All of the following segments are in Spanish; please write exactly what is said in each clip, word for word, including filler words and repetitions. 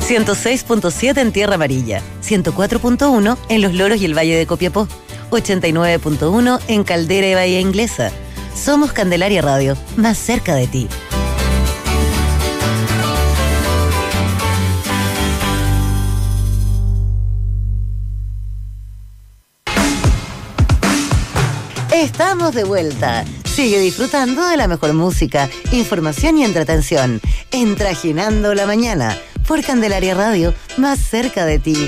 ciento seis punto siete en Tierra Amarilla, ciento cuatro punto uno en Los Loros y el Valle de Copiapó, ochenta y nueve punto uno en Caldera y Bahía Inglesa. Somos Candelaria Radio, más cerca de ti. Estamos de vuelta. Sigue disfrutando de la mejor música, información y entretención. En Trajinando la Mañana, por Candelaria Radio, más cerca de ti.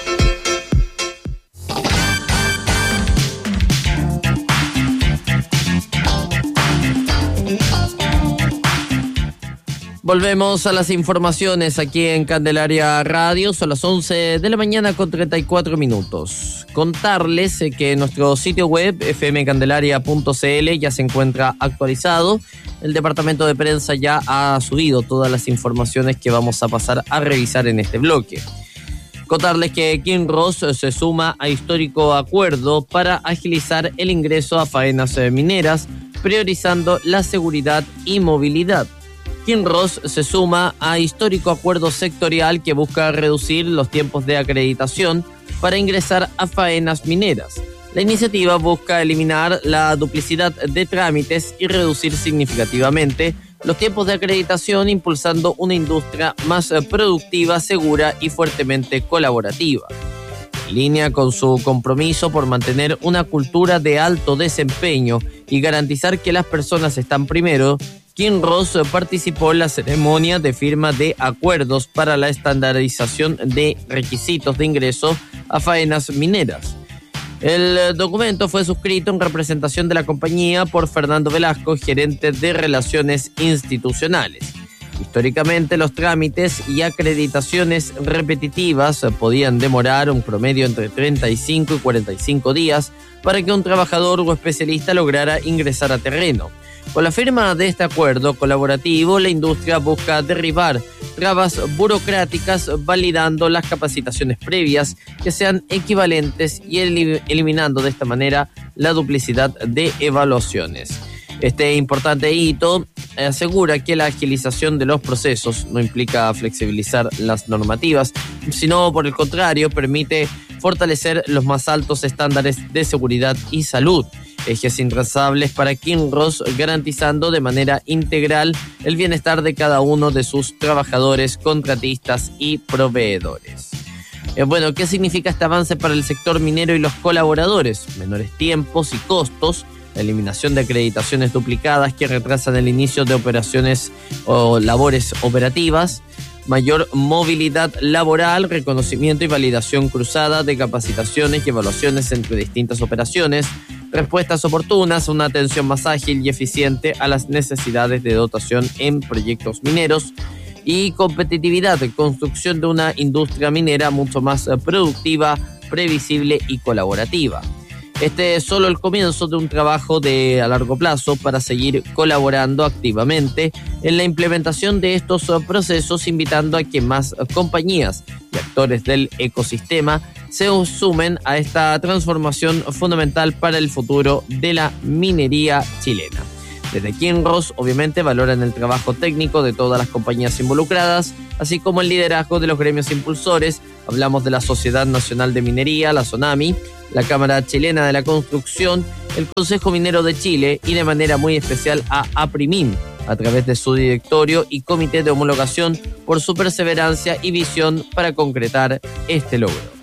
Volvemos a las informaciones aquí en Candelaria Radio. Son las once de la mañana con treinta y cuatro minutos. Contarles que nuestro sitio web f m candelaria punto c l ya se encuentra actualizado. El departamento de prensa ya ha subido todas las informaciones que vamos a pasar a revisar en este bloque. Contarles que Kinross se suma a histórico acuerdo para agilizar el ingreso a faenas mineras, priorizando la seguridad y movilidad. Kinross se suma a histórico acuerdo sectorial que busca reducir los tiempos de acreditación para ingresar a faenas mineras. La iniciativa busca eliminar la duplicidad de trámites y reducir significativamente los tiempos de acreditación, impulsando una industria más productiva, segura y fuertemente colaborativa. En línea con su compromiso por mantener una cultura de alto desempeño y garantizar que las personas están primero, Kinross participó en la ceremonia de firma de acuerdos para la estandarización de requisitos de ingreso a faenas mineras. El documento fue suscrito en representación de la compañía por Fernando Velasco, gerente de Relaciones Institucionales. Históricamente, los trámites y acreditaciones repetitivas podían demorar un promedio entre treinta y cinco y cuarenta y cinco días para que un trabajador o especialista lograra ingresar a terreno. Con la firma de este acuerdo colaborativo, la industria busca derribar trabas burocráticas, validando las capacitaciones previas que sean equivalentes y el- eliminando de esta manera la duplicidad de evaluaciones. Este importante hito asegura que la agilización de los procesos no implica flexibilizar las normativas, sino por el contrario permite fortalecer los más altos estándares de seguridad y salud, ejes intransables para Kinross, garantizando de manera integral el bienestar de cada uno de sus trabajadores, contratistas y proveedores. Eh, bueno, ¿qué significa este avance para el sector minero y los colaboradores? Menores tiempos y costos, la eliminación de acreditaciones duplicadas que retrasan el inicio de operaciones o labores operativas, mayor movilidad laboral, reconocimiento y validación cruzada de capacitaciones y evaluaciones entre distintas operaciones, respuestas oportunas, una atención más ágil y eficiente a las necesidades de dotación en proyectos mineros y competitividad, construcción de una industria minera mucho más productiva, previsible y colaborativa. Este es solo el comienzo de un trabajo de a largo plazo para seguir colaborando activamente en la implementación de estos procesos, invitando a que más compañías y actores del ecosistema se sumen a esta transformación fundamental para el futuro de la minería chilena. Desde Kinross, obviamente, valoran el trabajo técnico de todas las compañías involucradas, así como el liderazgo de los gremios impulsores. Hablamos de la Sociedad Nacional de Minería, la SONAMI, la Cámara Chilena de la Construcción, el Consejo Minero de Chile y de manera muy especial a APRIMIN, a través de su directorio y comité de homologación, por su perseverancia y visión para concretar este logro.